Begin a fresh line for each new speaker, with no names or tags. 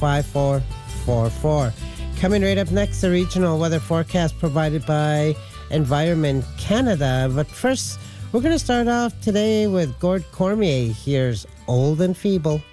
5444. Coming right up next, the regional weather forecast provided by Environment Canada. But first, we're going to start off today with Gord Cormier. Here's Old and Feeble.